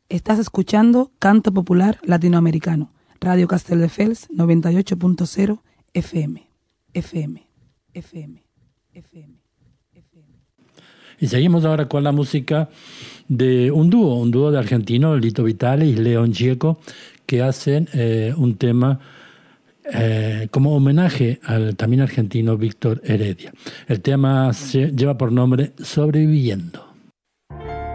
Estás escuchando Canto Popular Latinoamericano, Radio Castelldefels 98.0 FM. Y seguimos ahora con la música de un dúo de argentinos, Lito Vitale y León Gieco, que hacen un tema como homenaje al también argentino Víctor Heredia. El tema lleva por nombre Sobreviviendo.